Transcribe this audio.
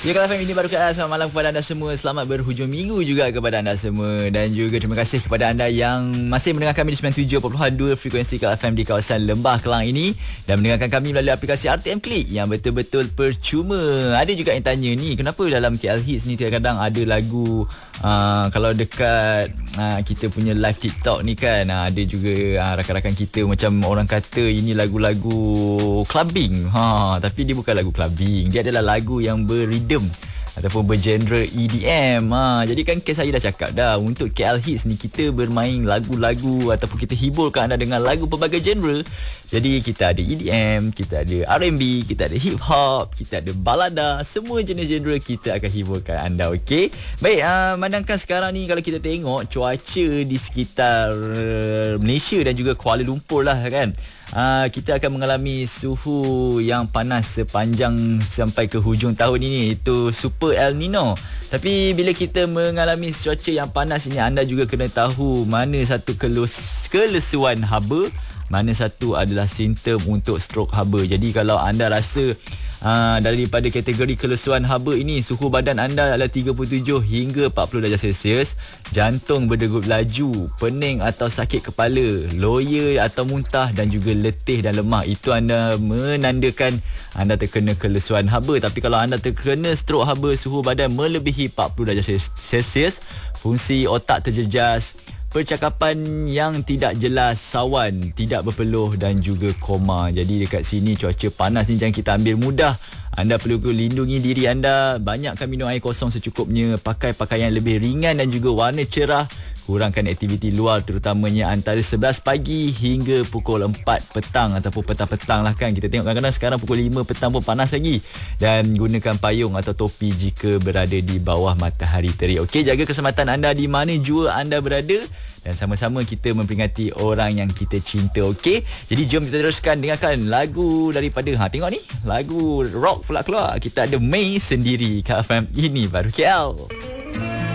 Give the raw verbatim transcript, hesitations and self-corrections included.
Ya, Kak F M, ini baru Kak. Selamat malam kepada anda semua. Selamat berhujung minggu juga kepada anda semua. Dan juga terima kasih kepada anda yang masih mendengar kami di sembilan puluh tujuh perpuluhan dua frekuensi Kak F M di kawasan Lembah Kelang ini. Dan mendengarkan kami melalui aplikasi R T M Click yang betul-betul percuma. Ada juga yang tanya ni, kenapa dalam K L Hits ni kadang-kadang ada lagu uh, kalau dekat uh, kita punya live TikTok ni kan, uh, ada juga uh, rakan-rakan kita macam orang kata ini lagu-lagu clubbing. Ha, tapi dia bukan lagu clubbing. Dia adalah lagu yang beridem ataupun bergenre E D M. Ha, jadi kan kes saya dah cakap dah, untuk K L Hits ni kita bermain lagu-lagu ataupun kita hiburkan anda dengan lagu pelbagai genre. Jadi kita ada E D M, kita ada R and B, kita ada hip hop, kita ada balada, semua jenis genre kita akan hiburkan anda, okey? Baik, uh, mandangkan sekarang ni kalau kita tengok cuaca di sekitar uh, Malaysia dan juga Kuala Lumpur lah kan. Uh, kita akan mengalami suhu yang panas sepanjang sampai ke hujung tahun ini, iaitu Super El Nino. Tapi bila kita mengalami cuaca yang panas ini, anda juga kena tahu mana satu kelus- kelesuan haba, mana satu adalah simptom untuk strok haba. Jadi kalau anda rasa Uh, daripada kategori kelesuan haba ini, suhu badan anda adalah tiga puluh tujuh hingga empat puluh darjah Celsius, jantung berdegup laju, pening atau sakit kepala, loya atau muntah dan juga letih dan lemah, itu anda menandakan anda terkena kelesuan haba. Tapi kalau anda terkena strok haba, suhu badan melebihi empat puluh darjah Celsius, fungsi otak terjejas, percakapan yang tidak jelas, sawan, tidak berpeluh dan juga koma. Jadi dekat sini cuaca panas ni jangan kita ambil mudah. Anda perlu lindungi diri anda, banyakkan minum air kosong secukupnya, pakai pakaian lebih ringan dan juga warna cerah, kurangkan aktiviti luar terutamanya antara sebelas pagi hingga pukul empat petang ataupun petang-petang lah kan. Kita tengok kadang-kadang sekarang pukul lima petang pun panas lagi. Dan gunakan payung atau topi jika berada di bawah matahari terik. Okey, jaga keselamatan anda di mana jua anda berada dan sama-sama kita memperingati orang yang kita cinta, okey? Jadi jom kita teruskan dengarkan lagu daripada, ha tengok ni, lagu rock pula keluar. Kita ada Mei Sendiri. K F M, ini baru K L.